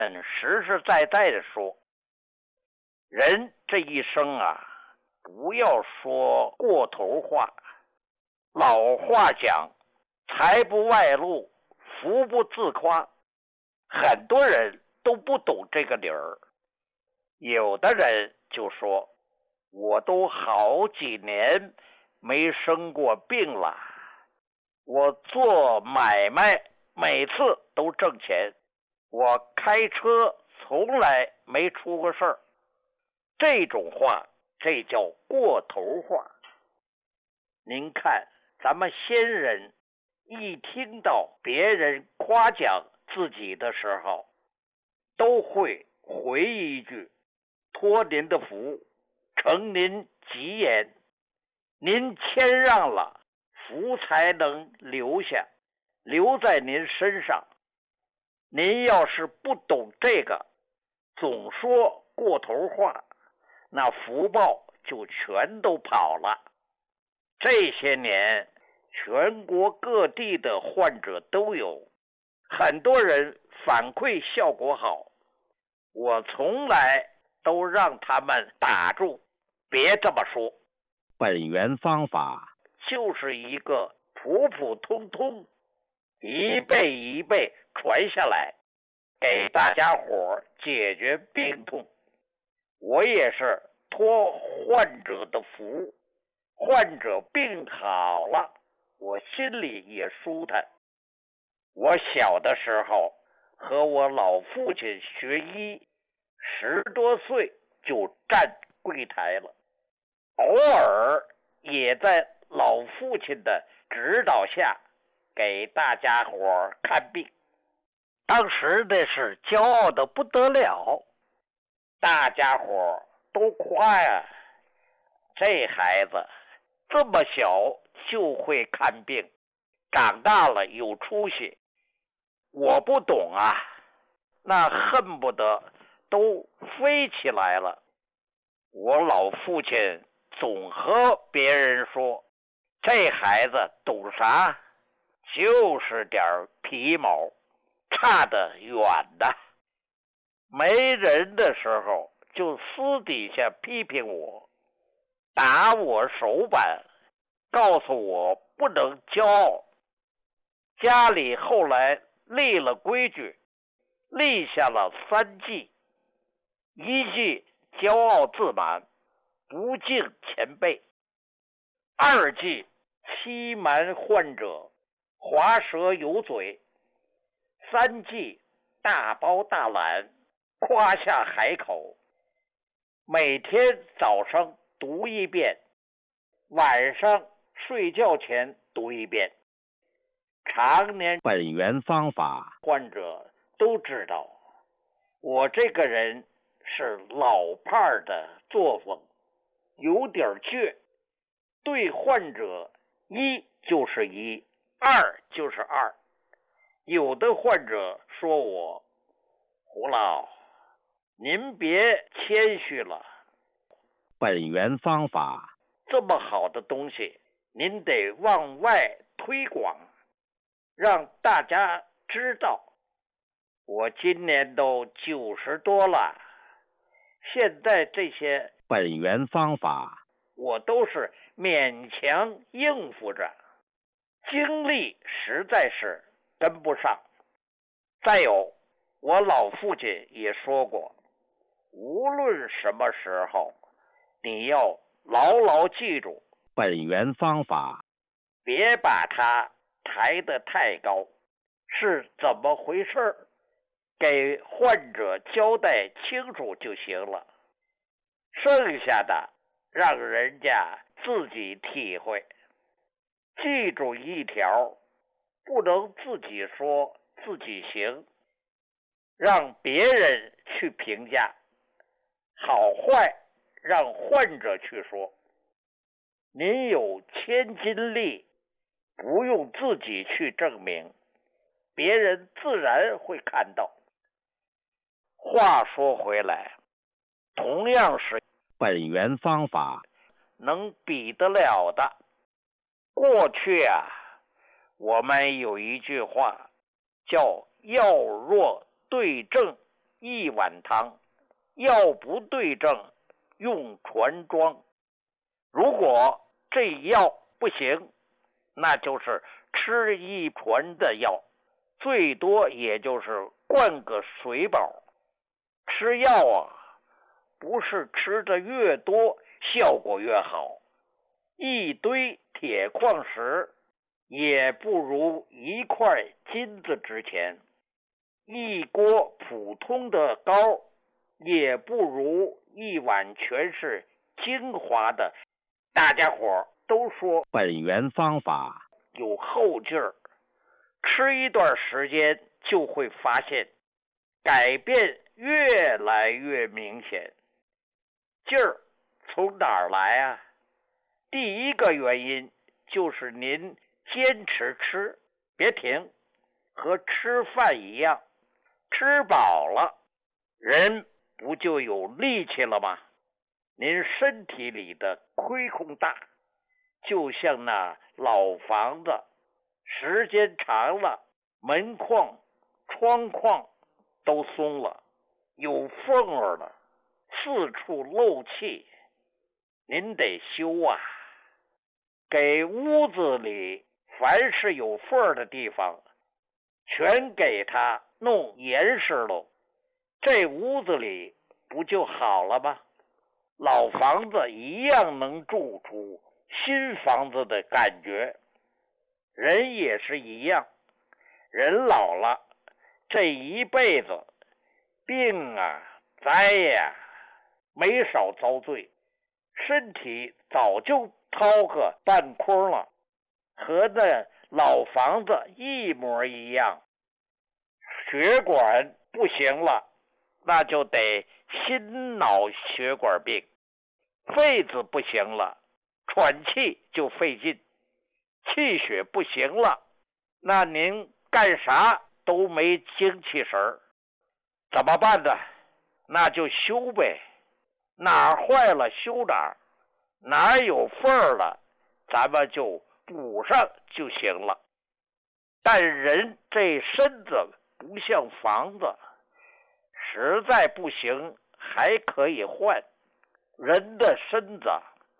实实在在的说，人这一生啊，不要说过头话。老话讲，财不外露，福不自夸。很多人都不懂这个理儿。有的人就说，我都好几年没生过病了，我做买卖每次都挣钱，我开车从来没出过事儿。这种话，这叫过头话。您看，咱们先人一听到别人夸奖自己的时候，都会回一句，托您的福，承您吉言，您谦让了，福才能留下，留在您身上。您要是不懂这个，总说过头话，那福报就全都跑了。这些年，全国各地的患者都有，很多人反馈效果好，我从来都让他们打住，别这么说。 本源方法就是一个普普通通，一辈一辈传下来，给大家伙解决病痛。我也是托患者的福，患者病好了，我心里也舒坦。我小的时候和我老父亲学医，10多岁就站柜台了，偶尔也在老父亲的指导下给大家伙看病。当时那是骄傲的不得了，大家伙都夸呀，这孩子这么小就会看病，长大了有出息。我不懂啊，那恨不得都飞起来了。我老父亲总和别人说，这孩子懂啥？就是点皮毛，差得远的。没人的时候就私底下批评我，打我手板，告诉我不能骄傲。家里后来立了规矩，立下了3忌：一忌骄傲自满，不敬前辈；二忌欺瞒患者，滑舌有嘴；三忌大包大揽，夸下海口。每天早上读一遍，晚上睡觉前读一遍。常年本源方法患者都知道，我这个人是老派的作风，有点倔。对患者1就是1，2就是2。有的患者说我，胡老，您别谦虚了， 本源方法这么好的东西，您得往外推广，让大家知道。我今年都90多了，现在这些本源方法我都是勉强应付着，精力实在是跟不上。再有，我老父亲也说过，无论什么时候，你要牢牢记住， 本源方法别把它抬得太高。是怎么回事？给患者交代清楚就行了，剩下的让人家自己体会。记住一条，不能自己说自己行，让别人去评价，好坏让患者去说。您有千金力，不用自己去证明，别人自然会看到。话说回来，同样是本源方法能比得了的。过去啊，我们有一句话叫药若对症， 1碗汤，药不对症用船装。如果这药不行，那就是吃1船的药，最多也就是灌个水饱。吃药啊，不是吃的越多效果越好，一堆铁矿石也不如1块金子值钱，一锅普通的糕也不如1碗全是精华的。大家伙都说本源方法有后劲儿，吃一段时间就会发现改变越来越明显。劲儿从哪儿来啊？第一个原因就是您坚持吃，别停，和吃饭一样，吃饱了人不就有力气了吗？您身体里的亏空大，就像那老房子，时间长了，门框、窗框都松了，有缝儿了，四处漏气，您得修啊。给屋子里凡是有缝儿的地方，全给它弄严实喽，这屋子里不就好了吗？老房子一样能住出新房子的感觉。人也是一样，人老了，这一辈子病啊灾呀没少遭罪，身体早就掏个半空了，和那老房子一模一样。血管不行了，那就得心脑血管病。肺子不行了，喘气就费劲，气血不行了，那您干啥都没精气神儿，怎么办呢？那就修呗，哪儿坏了修哪儿，哪儿有缝儿了，咱们就补上就行了。但人这身子不像房子，实在不行还可以换。人的身子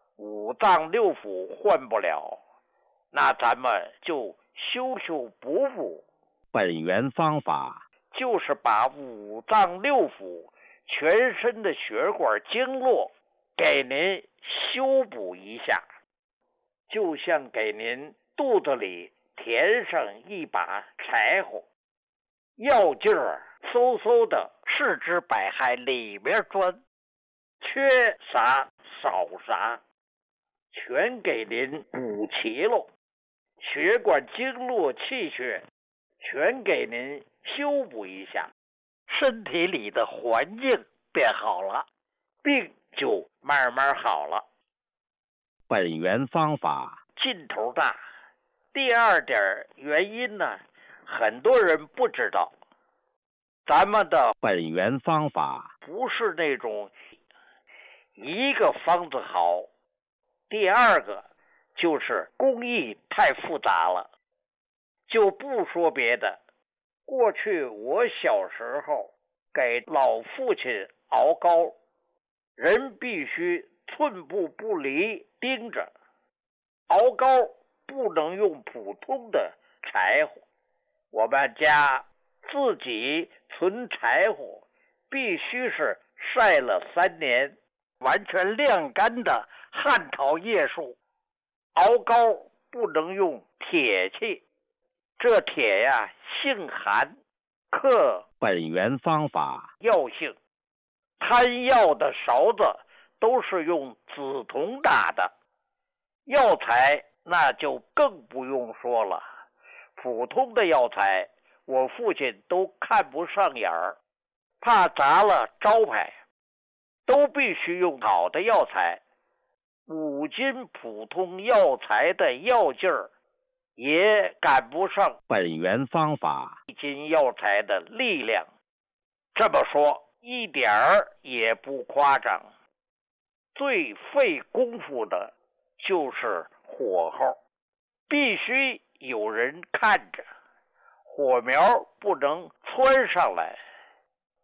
5脏6腑换不了，那咱们就修修补补。 本源方法就是把5脏6腑全身的血管经络给您修补一下，就像给您肚子里填上一把柴火，药劲儿嗖嗖的四肢百骸里边钻，缺啥少啥全给您补齐喽，血管经络气血全给您修补一下，身体里的环境变好了，病就慢慢好了。 本源方法劲头大。第二点原因呢，很多人不知道，咱们的本源方法不是那种一个方子好，第二个就是工艺太复杂了。就不说别的，过去我小时候给老父亲熬糕，人必须寸步不离盯着，熬糕不能用普通的柴火，我们家自己存柴火，必须是晒了3年完全晾干的旱桃叶树。熬糕不能用铁器，这铁呀性寒，克本源方法药性。摊药的勺子都是用紫铜打的，药材那就更不用说了，普通的药材我父亲都看不上眼儿，怕砸了招牌，都必须用好的药材。5斤普通药材的药劲儿也赶不上本源方法 1斤药材的力量。这么说一点儿也不夸张。最费功夫的就是火候，必须有人看着，火苗不能窜上来，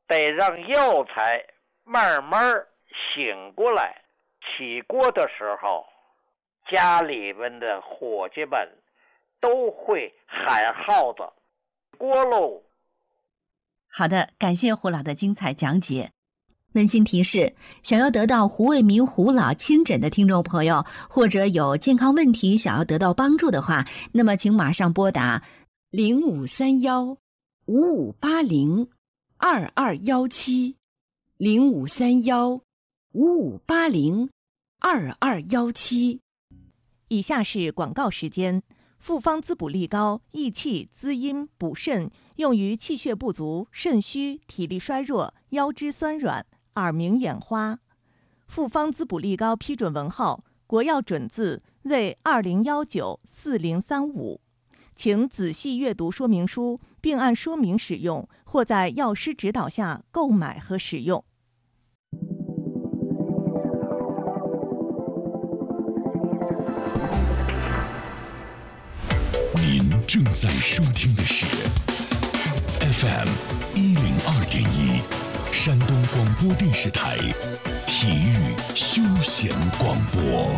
得让药材慢慢醒过来。起锅的时候，家里面的伙计们都会喊号子，锅喽。 好的，感谢胡老的精彩讲解。温馨提示：想要得到胡卫民胡老亲诊的听众朋友，或者有健康问题想要得到帮助的话，那么请马上拨打0531-5580-2217，0531-5580-2217。 以下是广告时间。复方滋补力高，益气滋阴补肾，用于气血不足、肾虚、体力衰弱、腰肢酸软、耳鸣眼花。复方滋补力高批准文号：国药准字为20194035，请仔细阅读说明书，并按说明使用，或在药师指导下购买和使用。 您正在收听的是 FM 102.1，山东广播电视台体育休闲广播。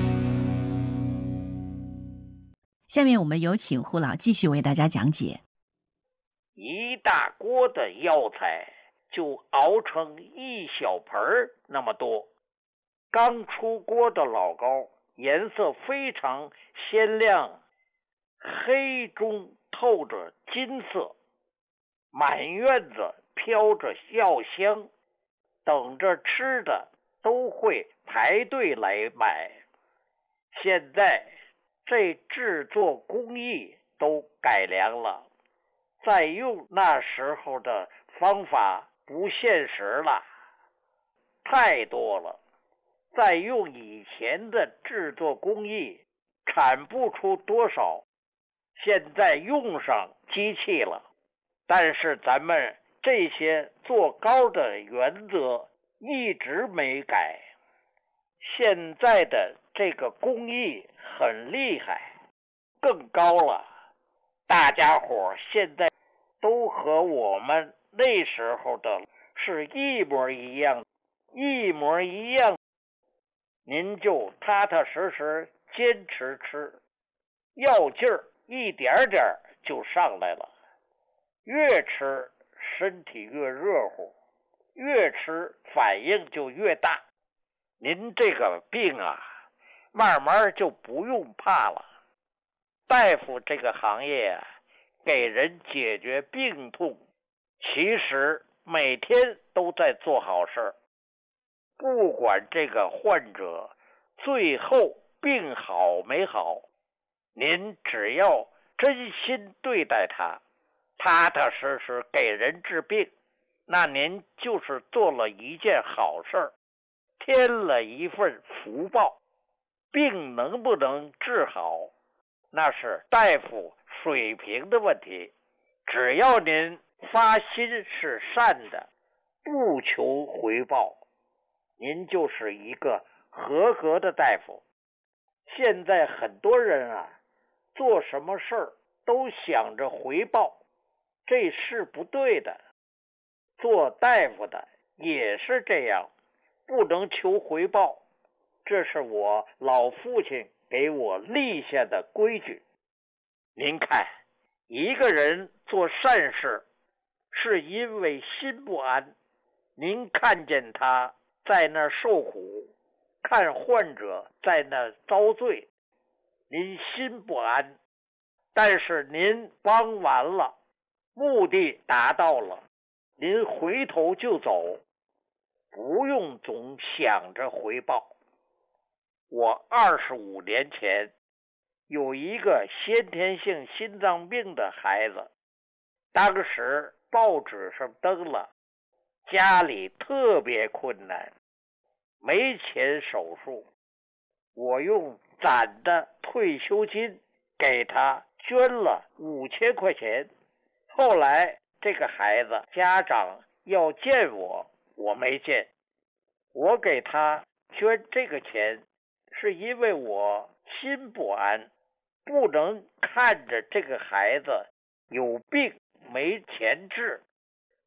下面我们有请胡老继续为大家讲解。 一大锅的药材就熬成一小盆那么多，刚出锅的老膏颜色非常鲜亮，黑中透着金色，满院子飘着药香，等着吃的都会排队来买。现在这制作工艺都改良了，再用那时候的方法不现实了，太多了。再用以前的制作工艺产不出多少，现在用上机器了，但是咱们这些做膏的原则一直没改。现在的这个工艺很厉害，更高了，大家伙现在都和我们那时候的是一模一样，一模一样。您就踏踏实实坚持吃，药劲儿一点点就上来了，越吃身体越热乎，越吃反应就越大。您这个病啊，慢慢就不用怕了。大夫这个行业啊，给人解决病痛，其实每天都在做好事儿。不管这个患者最后病好没好，您只要真心对待他，踏踏实实给人治病，那您就是做了一件好事儿，添了一份福报。病能不能治好，那是大夫水平的问题。只要您发心是善的，不求回报，您就是一个合格的大夫。现在很多人啊，做什么事儿都想着回报，这是不对的。做大夫的也是这样，不能求回报，这是我老父亲给我立下的规矩。您看，一个人做善事是因为心不安，您看见他在那受苦，看患者在那遭罪，您心不安，但是您帮完了，目的达到了，您回头就走，不用总想着回报。我25年前有一个先天性心脏病的孩子，当时报纸上登了，家里特别困难，没钱手术，我用攒的退休金给他捐了5000块钱。后来这个孩子家长要见我，我没见。我给他捐这个钱是因为我心不安，不能看着这个孩子有病没钱治，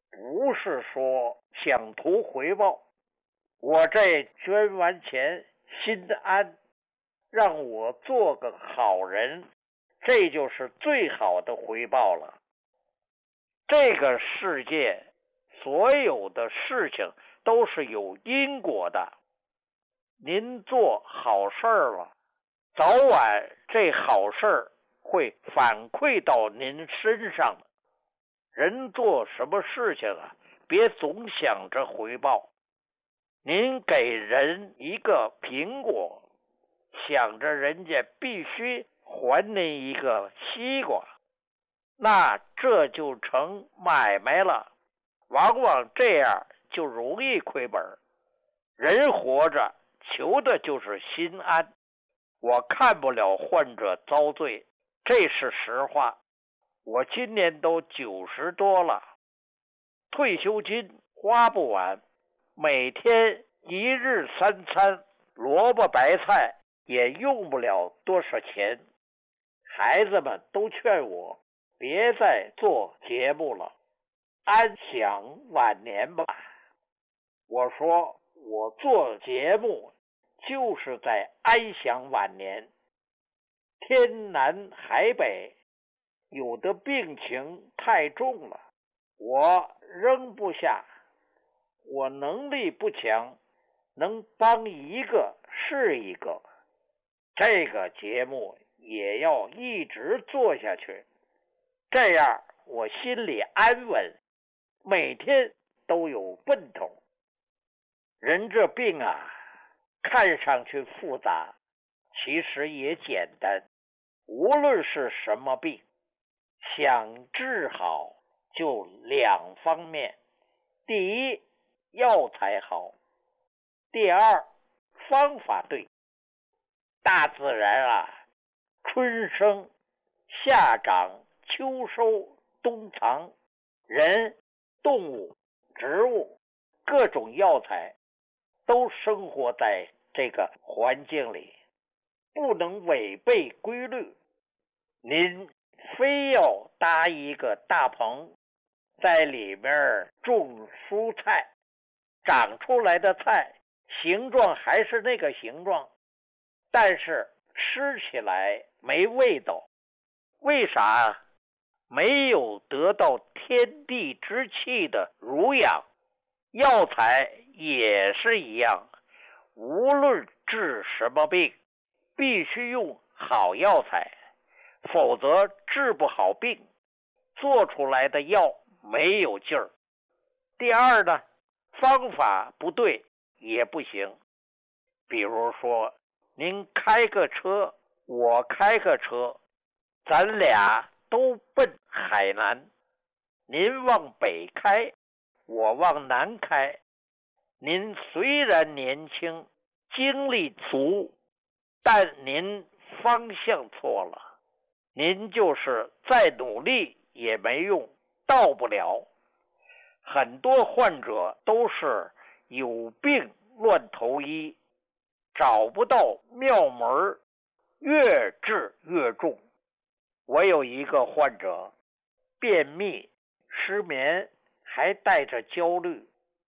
不是说想图回报，我这捐完钱心安，让我做个好人，这就是最好的回报了。这个世界所有的事情都是有因果的，您做好事了，早晚这好事会反馈到您身上的。人做什么事情啊，别总想着回报。您给人一个苹果，想着人家必须还您一个西瓜，那这就成买卖了，往往这样就容易亏本。人活着求的就是心安，我看不了患者遭罪，这是实话。我今年都90多了，退休金花不完，每天1日3餐，萝卜白菜也用不了多少钱。孩子们都劝我别再做节目了，安享晚年吧。我说我做节目就是在安享晚年。天南海北，有的病情太重了，我扔不下，我能力不强，能帮一个是一个。这个节目也要一直做下去，这样我心里安稳，每天都有奔头。人这病啊，看上去复杂，其实也简单。无论是什么病，想治好就2方面：第一，药材好；第二，方法对。大自然啊，春生、夏长、秋收、冬藏，人、动物、植物，各种药材都生活在这个环境里，不能违背规律。您非要搭一个大棚，在里面种蔬菜，长出来的菜形状还是那个形状，但是吃起来没味道。为啥？没有得到天地之气的濡养。药材也是一样，无论治什么病，必须用好药材，否则治不好病，做出来的药没有劲儿。第二呢，方法不对也不行。比如说，您开个车，我开个车，咱俩都奔海南，您往北开，我往南开。您虽然年轻，精力足，但您方向错了，您就是再努力也没用，到不了。很多患者都是有病乱投医，找不到妙门，越治越重。我有一个患者，便秘、失眠，还带着焦虑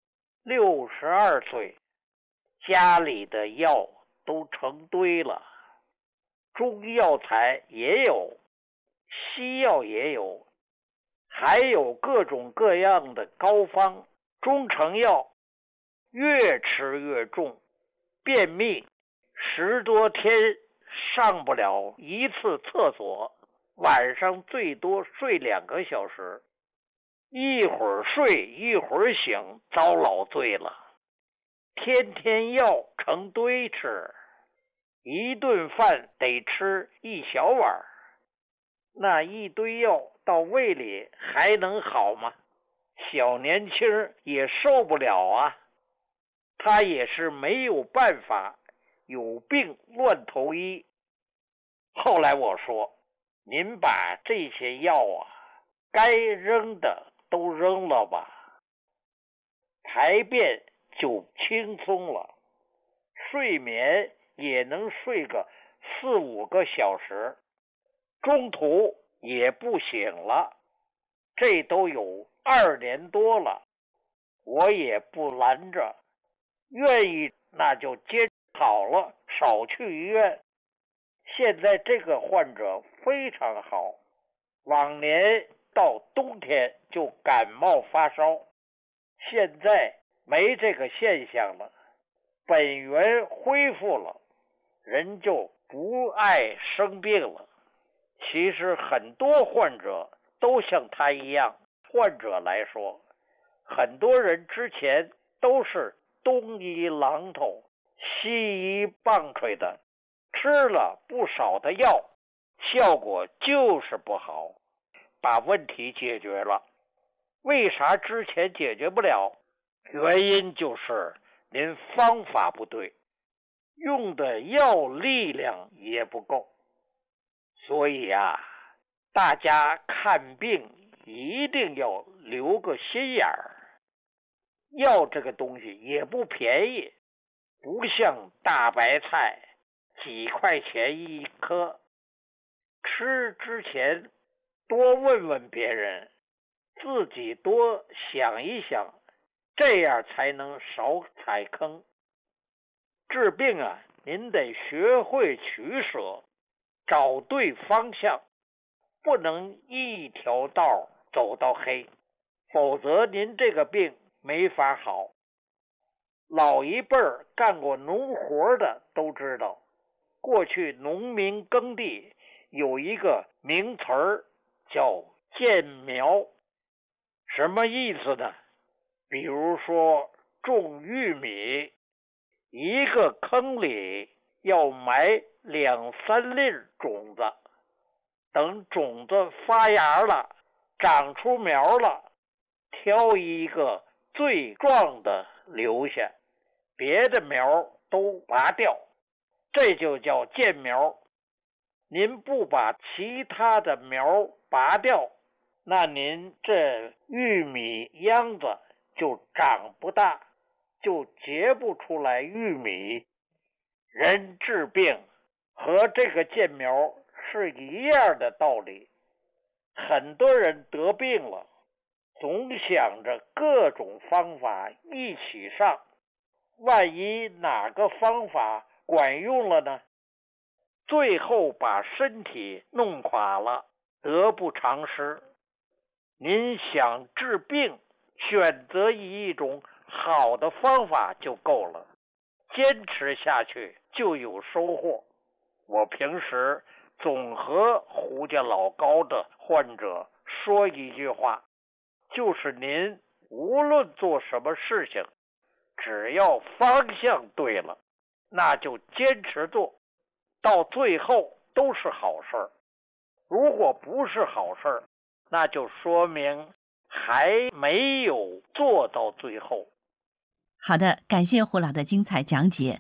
，62岁，家里的药都成堆了，中药材也有，西药也有，还有各种各样的膏方、中成药，越吃越重，便秘10多天上不了一次厕所，晚上最多睡2个小时，一会儿睡一会儿醒，遭老罪了。天天药成堆吃，一顿饭得吃1小碗，那一堆药到胃里还能好吗？小年轻也受不了啊。他也是没有办法，有病乱投医。后来我说，您把这些药啊，该扔的都扔了吧，排便就轻松了，睡眠也能睡个4、5个小时，中途也不醒了，这都有 2年多了，我也不拦着，愿意那就坚好了，少去医院。现在这个患者非常好，往年到冬天就感冒发烧，现在没这个现象了，本源恢复了，人就不爱生病了。其实很多患者都像他一样，患者来说，很多人之前都是东医榔头西医棒槌的，吃了不少的药，效果就是不好，把问题解决了。为啥之前解决不了？原因就是您方法不对，用的药力量也不够。所以大家看病一定要留个心眼儿。药这个东西也不便宜，不像大白菜几块钱一颗。吃之前多问问别人，自己多想一想，这样才能少踩坑。治病您得学会取舍，找对方向，不能一条道走到黑，否则您这个病没法好。老一辈儿干过农活的都知道，过去农民耕地有一个名词儿叫间苗，什么意思呢？比如说种玉米，一个坑里要埋2-3粒种子，等种子发芽了，长出苗了，挑一个最壮的留下，别的苗都拔掉，这就叫间苗。您不把其他的苗拔掉，那您这玉米秧子就长不大，就结不出来玉米。人治病和这个间苗是一样的道理。很多人得病了，总想着各种方法一起上，万一哪个方法管用了呢？最后把身体弄垮了，得不偿失。您想治病，选择一种好的方法就够了，坚持下去就有收获。我平时总和胡家老高的患者说一句话，就是您无论做什么事情，只要方向对了，那就坚持做，到最后都是好事儿。如果不是好事儿，那就说明还没有做到最后。 好的，感谢胡老的精彩讲解。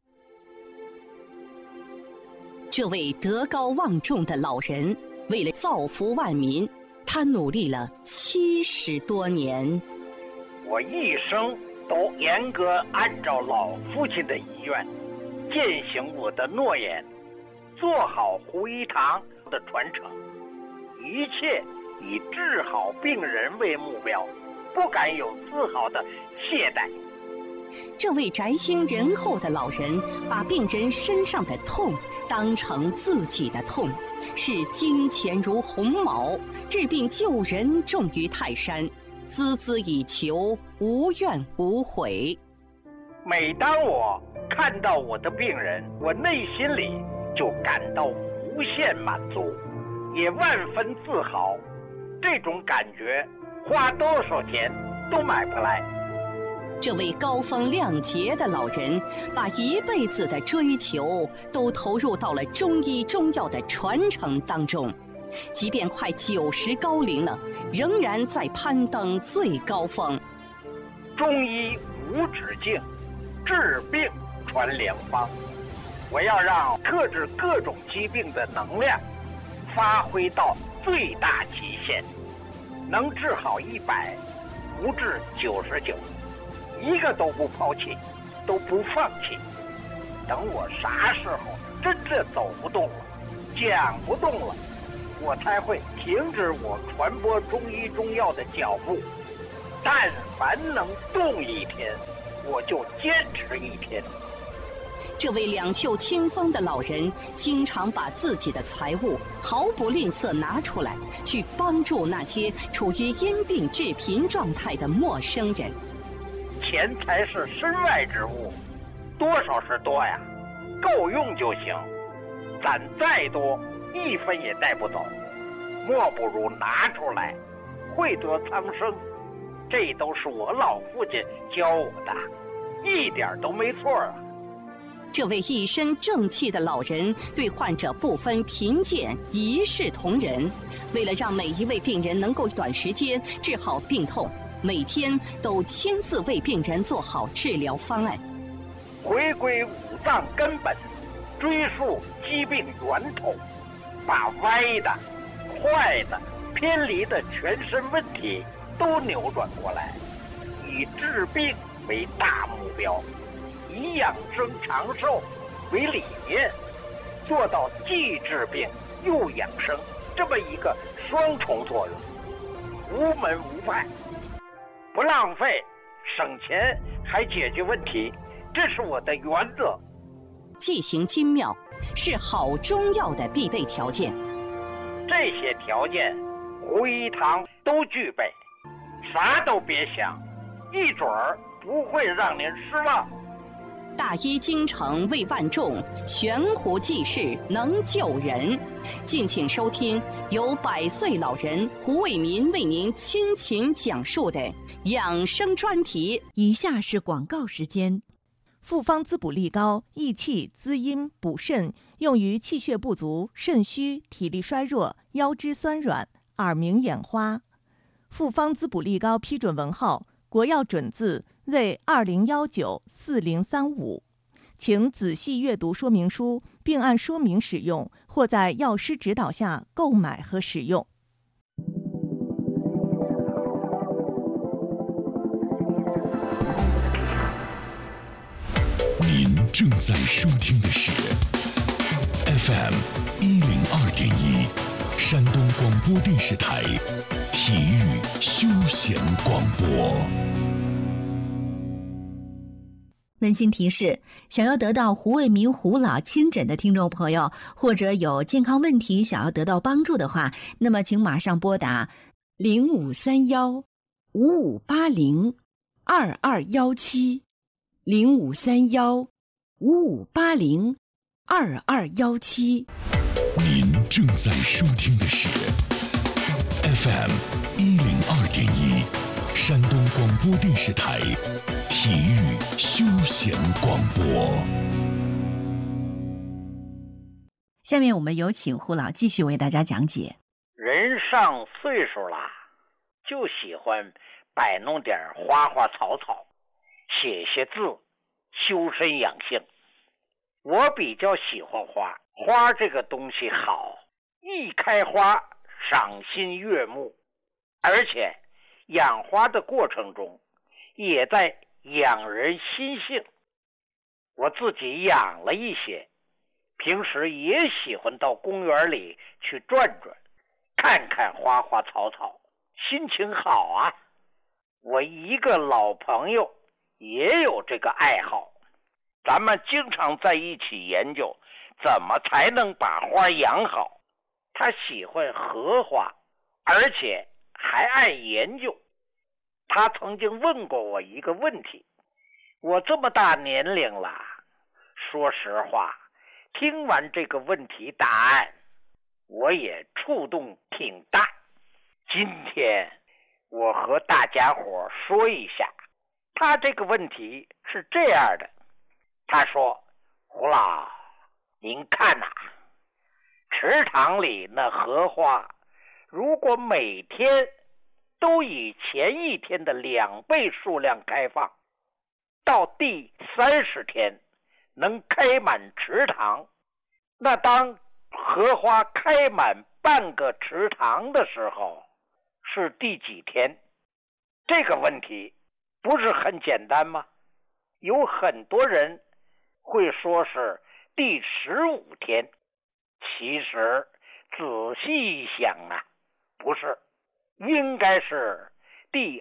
这位德高望重的老人，为了造福万民，他努力了70多年。 我一生都严格按照老父亲的遗愿，践行我的诺言，做好胡医堂的传承，一切以治好病人为目标，不敢有丝毫的懈怠。 这位宅心仁厚的老人，把病人身上的痛当成自己的痛，视金钱如鸿毛，治病救人重于泰山，孜孜以求，无怨无悔。 每当我看到我的病人，我内心里就感到无限满足，也万分自豪。这种感觉花多少钱都买不来。 这位高风亮节的老人，把一辈子的追求都投入到了中医中药的传承当中，即便快90高龄了，仍然在攀登最高峰。 中医无止境，治病传良方。我要让克制各种疾病的能量发挥到最大极限，能治好100，不治99，一个都不抛弃，都不放弃。等我啥时候真正走不动了，讲不动了， 我才会停止我传播中医中药的脚步。但凡能动一天，我就坚持一天。 这位两袖清风的老人，经常把自己的财物毫不吝啬拿出来，去帮助那些处于因病致贫状态的陌生人。 钱财是身外之物，多少是多呀，够用就行。攒再多，一分也带不走，莫不如拿出来，惠得苍生。这都是我老父亲教我的，一点都没错啊。 这位一身正气的老人对患者不分贫贱，一视同仁。为了让每一位病人能够短时间治好病痛，每天都亲自为病人做好治疗方案。 回归五脏根本，追溯疾病源头，把歪的、坏的、偏离的全身问题都扭转过来，以治病为大目标，以养生长寿为理念，做到既治病又养生这么一个双重作用，无门无派，不浪费，省钱还解决问题，这是我的原则。 剂行精妙是好中药的必备条件， 这些条件胡一堂都具备，啥都别想，一准儿不会让您失望。 大医精诚为万众，悬壶济世能救人。敬请收听由100岁老人胡卫民为您倾情讲述的养生专题。 以下是广告时间。 复方滋补力高，益气滋阴补肾，用于气血不足、肾虚、体力衰弱、腰肢酸软、耳鸣眼花。复方滋补力高批准文号：国药准字Z20194035，请仔细阅读说明书，并按说明使用，或在药师指导下购买和使用。 您正在收听的是 FM 102.1，山东广播电视台体育休闲广播。 温馨提示：想要得到胡卫民胡老亲诊的听众朋友，或者有健康问题想要得到帮助的话，那么请马上拨打0531-5580-2217 0531-5580-2217。 您正在收听的是 FM 102.1，山东广播电视台体育休闲广播。 下面我们有请胡老继续为大家讲解。 人上岁数了，就喜欢摆弄点花花草草，写些字，修身养性。我比较喜欢花，花这个东西好，一开花赏心悦目，而且养花的过程中也在养人心性。我自己养了一些，平时也喜欢到公园里去转转，看看花花草草，心情好啊。我一个老朋友也有这个爱好，咱们经常在一起研究怎么才能把花养好。他喜欢荷花，而且还爱研究。他曾经问过我一个问题，我这么大年龄了，说实话，听完这个问题答案，我也触动挺大。今天我和大家伙说一下，他这个问题是这样的。他说，胡老，您看呐，池塘里那荷花，如果每天都以前一天的2倍数量开放，到第30天能开满池塘，那当荷花开满半个池塘的时候，是第几天？这个问题不是很简单吗？有很多人会说是第15天，其实仔细一想啊，不是，应该是第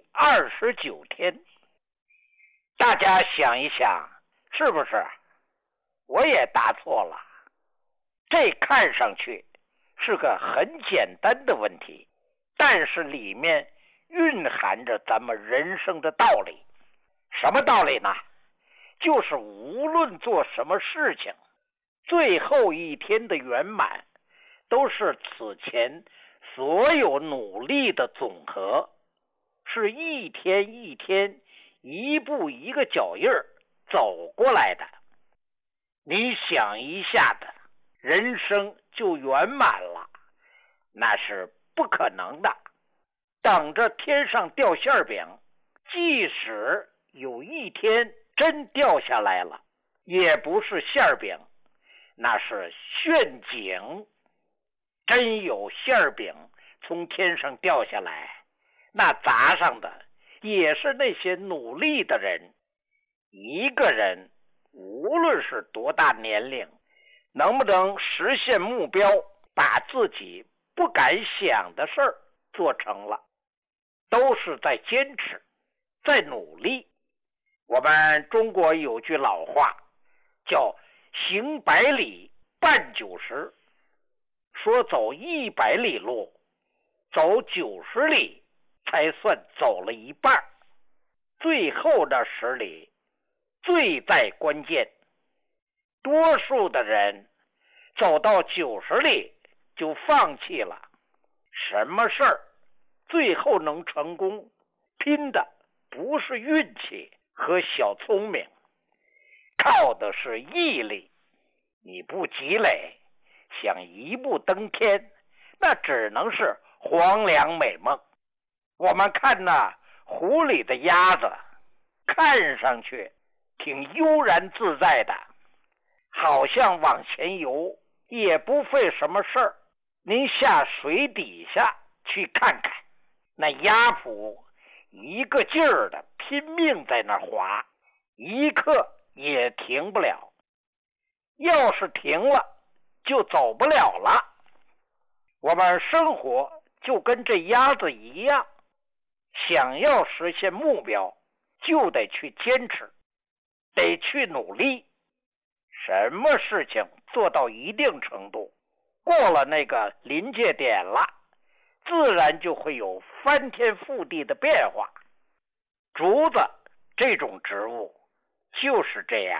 29天。大家想一想，是不是？我也答错了。这看上去是个很简单的问题，但是里面蕴含着咱们人生的道理。什么道理呢？就是无论做什么事情，最后一天的圆满都是此前所有努力的总和，是一天一天一步一个脚印儿走过来的。你想一下子，人生就圆满了，那是不可能的。等着天上掉馅饼，即使有一天真掉下来了，也不是馅饼，那是陷阱。真有馅饼从天上掉下来，那砸上的也是那些努力的人。一个人无论是多大年龄，能不能实现目标，把自己不敢想的事儿做成了，都是在坚持，在努力。我们中国有句老话叫行100里半90，说走100里路，走90里才算走了一半，最后的10里最在关键。多数的人走到90里就放弃了。什么事儿最后能成功，拼的不是运气和小聪明，靠的是毅力。你不积累，想一步登天，那只能是黄粱美梦。我们看那湖里的鸭子，看上去挺悠然自在的，好像往前游，也不费什么事儿。您下水底下去看看，那鸭蹼一个劲儿的拼命在那划，一刻也停不了。要是停了，就走不了了。我们生活就跟这鸭子一样，想要实现目标，就得去坚持，得去努力。什么事情做到一定程度，过了那个临界点了，自然就会有翻天覆地的变化。竹子这种植物就是这样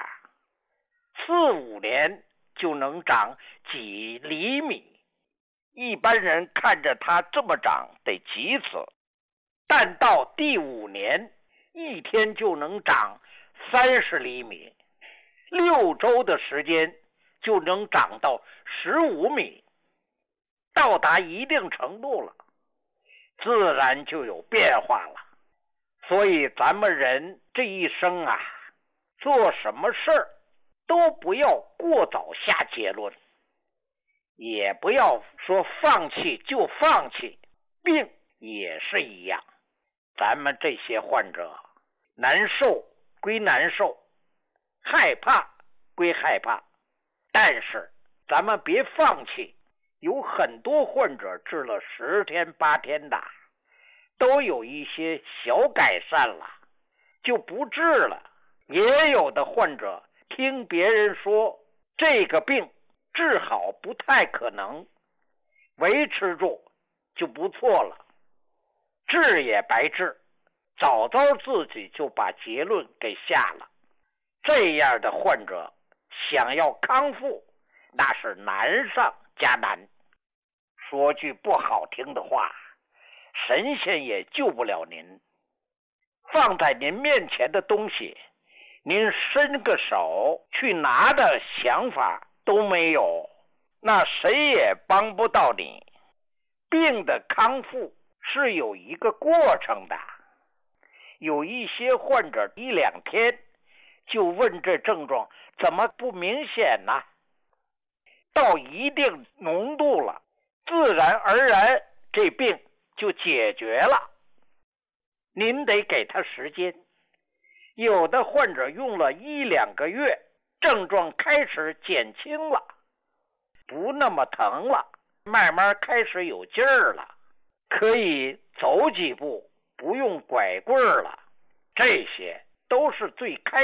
，4-5年就能长几厘米。一般人看着它这么长得急死，但到第5年，一天就能长30厘米，6周的时间就能长到15米。到达一定程度了，自然就有变化了。所以咱们人这一生啊，做什么事儿都不要过早下结论，也不要说放弃就放弃。病也是一样，咱们这些患者难受归难受，害怕归害怕，但是咱们别放弃。有很多患者治了10天8天的，都有一些小改善了，就不治了。也有的患者听别人说这个病治好不太可能，维持住就不错了，治也白治，早早自己就把结论给下了。这样的患者想要康复，那是难上加难。说句不好听的话，神仙也救不了您。放在您面前的东西，您伸个手去拿的想法都没有，那谁也帮不到你。病的康复是有一个过程的，有一些患者1-2天就问这症状怎么不明显呢？到一定浓度了，自然而然这病就解决了。您得给他时间。有的患者用了1-2个月，症状开始减轻了，不那么疼了， 慢慢开始有劲儿了，可以走几步不用拐棍儿了，这些都是最开